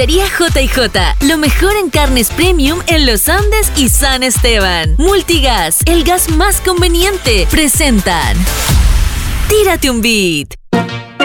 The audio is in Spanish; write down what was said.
Sería J&J, lo mejor en carnes premium en Los Andes y San Esteban. Multigas, el gas más conveniente, presentan Tírate un beat.